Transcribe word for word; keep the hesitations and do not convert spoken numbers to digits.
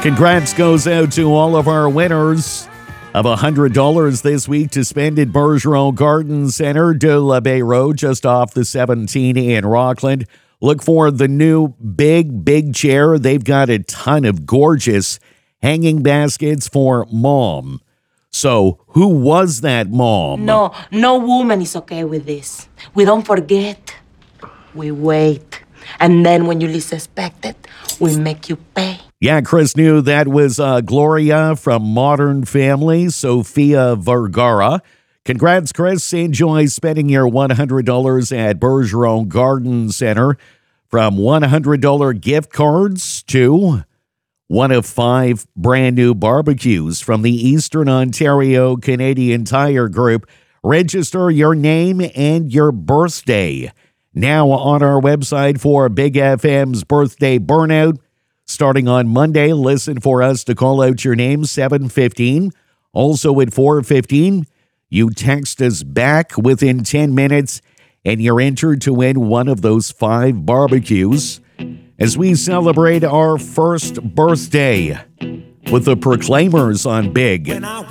Congrats goes out to all of our winners of one hundred dollars this week to spend at Bergeron Garden Center, de la Bay Road, just off the seventeen in Rockland. Look for the new big, big chair. They've got a ton of gorgeous hanging baskets for mom. So, who was that mom? No, no woman is okay with this. We don't forget. We wait. And then when you least expect it, we make you pay. Yeah, Chris knew that was uh, Gloria from Modern Family, Sofia Vergara. Congrats, Chris. Enjoy spending your one hundred dollars at Bergeron Garden Center. From one hundred dollars gift cards to one of five brand new barbecues from the Eastern Ontario Canadian Tire Group. Register your name and your birthday now on our website for Big F M's Birthday Burnout. Starting on Monday, listen for us to call out your name, seven fifteen. Also at four fifteen, you text us back within ten minutes, and you're entered to win one of those five barbecues as we celebrate our first birthday with the Proclaimers on Big.